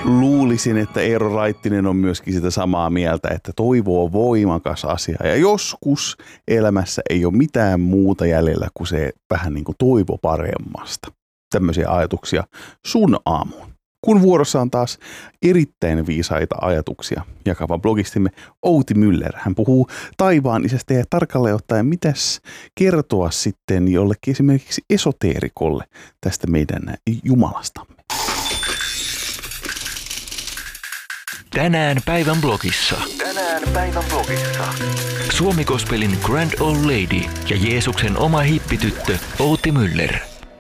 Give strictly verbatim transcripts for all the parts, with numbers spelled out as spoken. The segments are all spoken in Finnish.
luulisin, että Eero Raittinen on myöskin sitä samaa mieltä, että toivo on voimakas asia. Ja joskus elämässä ei ole mitään muuta jäljellä kuin se vähän niin kuin toivo paremmasta. Tämmöisiä ajatuksia sun aamuun. Kun vuorossa on taas erittäin viisaita ajatuksia jakava blogistimme Outi Müller. Hän puhuu taivaan isästä ja tarkalleen ottaen, mitäs kertoa sitten jollekin esimerkiksi esoteerikolle tästä meidän Jumalastamme. Tänään päivän blogissa. Tänään päivän blogissa. Suomi Gospelin Grand Old Lady ja Jeesuksen oma hippityttö Outi Müller.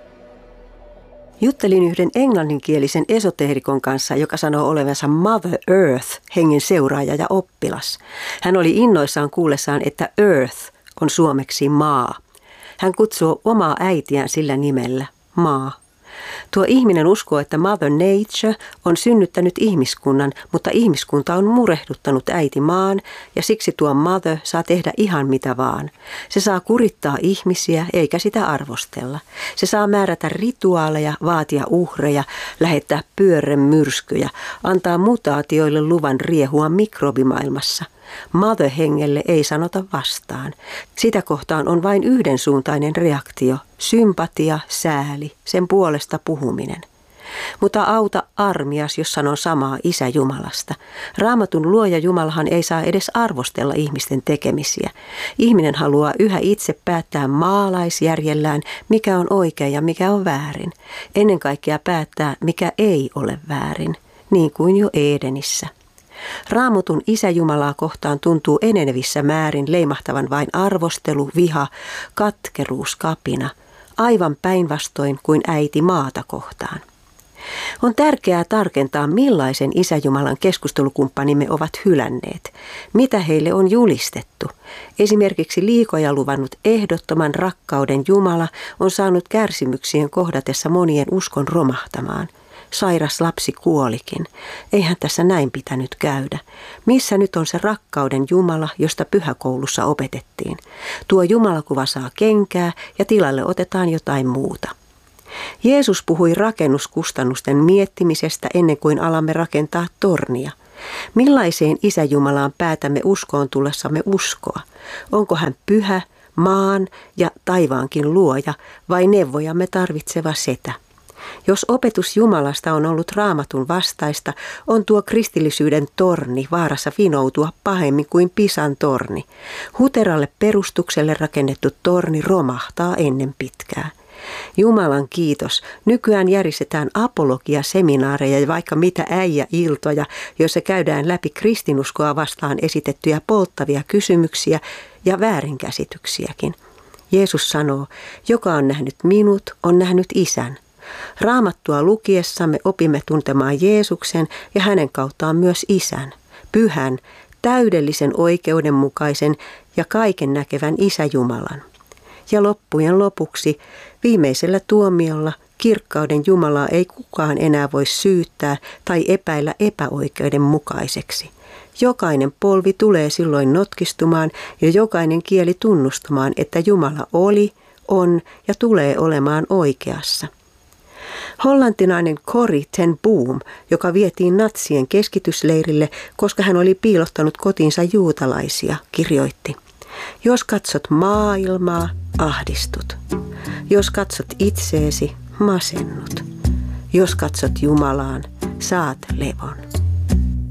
Juttelin yhden englanninkielisen esoteerikon kanssa, joka sanoo olevansa Mother Earth, hengen seuraaja ja oppilas. Hän oli innoissaan kuullessaan, että Earth on suomeksi maa. Hän kutsuu omaa äitiään sillä nimellä, maa. Tuo ihminen uskoo, että Mother Nature on synnyttänyt ihmiskunnan, mutta ihmiskunta on murehduttanut äiti maan ja siksi tuo Mother saa tehdä ihan mitä vaan. Se saa kurittaa ihmisiä eikä sitä arvostella. Se saa määrätä rituaaleja, vaatia uhreja, lähettää pyörremyrskyjä, antaa mutaatioille luvan riehua mikrobimaailmassa. Mother-hengelle ei sanota vastaan. Sitä kohtaan on vain yhdensuuntainen reaktio, sympatia, sääli, sen puolesta puhuminen. Mutta auta armias, jos sanon samaa Isä Jumalasta. Raamatun luoja Jumalahan ei saa edes arvostella ihmisten tekemisiä. Ihminen haluaa yhä itse päättää maalaisjärjellään, mikä on oikein ja mikä on väärin. Ennen kaikkea päättää, mikä ei ole väärin, niin kuin jo Edenissä. Raamatun Isä Jumalaa kohtaan tuntuu enenevissä määrin leimahtavan vain arvostelu, viha, katkeruus, kapina, aivan päinvastoin kuin äiti maata kohtaan. On tärkeää tarkentaa, millaisen Isä Jumalan keskustelukumppanimme ovat hylänneet, mitä heille on julistettu. Esimerkiksi liikoja luvannut ehdottoman rakkauden Jumala on saanut kärsimyksien kohdatessa monien uskon romahtamaan. Sairas lapsi kuolikin. Eihän tässä näin pitänyt käydä. Missä nyt on se rakkauden Jumala, josta pyhäkoulussa opetettiin? Tuo Jumalakuva saa kenkää ja tilalle otetaan jotain muuta. Jeesus puhui rakennuskustannusten miettimisestä ennen kuin alamme rakentaa tornia. Millaiseen Isä Jumalaan päätämme uskoon tullessamme uskoa? Onko hän pyhä, maan ja taivaankin luoja vai neuvojamme tarvitseva setä? Jos opetus Jumalasta on ollut Raamatun vastaista, on tuo kristillisyyden torni vaarassa vinoutua pahemmin kuin Pisan torni. Huteralle perustukselle rakennettu torni romahtaa ennen pitkää. Jumalan kiitos. Nykyään järjestetään apologia-seminaareja ja vaikka mitä äijä-iltoja, joissa käydään läpi kristinuskoa vastaan esitettyjä polttavia kysymyksiä ja väärinkäsityksiäkin. Jeesus sanoo, joka on nähnyt minut, on nähnyt Isän. Raamattua lukiessamme opimme tuntemaan Jeesuksen ja hänen kauttaan myös Isän, pyhän, täydellisen oikeudenmukaisen ja kaiken näkevän Isä Jumalan. Ja loppujen lopuksi viimeisellä tuomiolla kirkkauden Jumalaa ei kukaan enää voi syyttää tai epäillä epäoikeudenmukaiseksi. Jokainen polvi tulee silloin notkistumaan ja jokainen kieli tunnustamaan, että Jumala oli, on ja tulee olemaan oikeassa. Hollantinainen Corrie ten Boom, joka vietiin natsien keskitysleirille, koska hän oli piilottanut kotiinsa juutalaisia, kirjoitti: jos katsot maailmaa, ahdistut. Jos katsot itseesi, masennut. Jos katsot Jumalaan, saat levon.